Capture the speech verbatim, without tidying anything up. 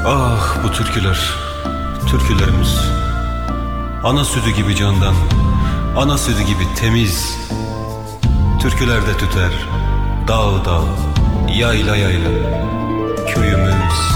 Ah bu türküler, türkülerimiz. Ana sütü gibi candan, ana sütü gibi temiz. Türkülerde tüter, dağ dağ, yayla yayla. Köyümüz,